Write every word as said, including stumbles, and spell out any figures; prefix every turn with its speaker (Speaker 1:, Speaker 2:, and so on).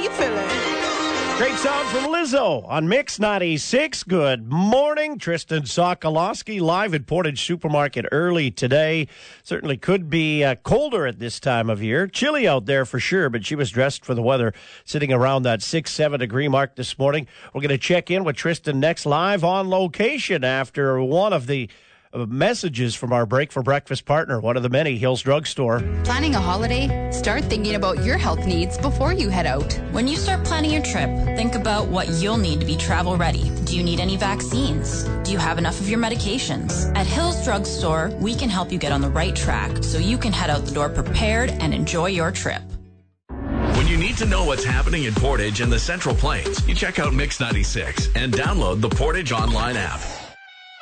Speaker 1: you feeling?
Speaker 2: Great sound from Lizzo on Mix ninety-six. Good morning. Tristan Sokolowski live at Portage Supermarket early today. Certainly could be uh, colder at this time of year. Chilly out there for sure, but she was dressed for the weather, sitting around that six, seven degree mark this morning. We're going to check in with Tristan next live on location after one of the messages from our Break for Breakfast partner, one of the many, Hills Drugstore.
Speaker 3: Planning a holiday? Start thinking about your health needs before you head out.
Speaker 4: When you start planning your trip, think about what you'll need to be travel ready. Do you need any vaccines? Do you have enough of your medications? At Hills Drugstore, we can help you get on the right track so you can head out the door prepared and enjoy your trip.
Speaker 5: When you need to know what's happening in Portage and the Central Plains, you check out Mix ninety-six and download the Portage online app.